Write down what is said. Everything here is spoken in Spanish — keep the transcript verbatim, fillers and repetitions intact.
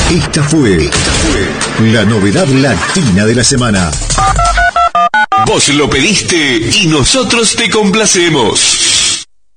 Esta fue, esta fue la novedad latina de la semana. Vos lo pediste y nosotros te complacemos.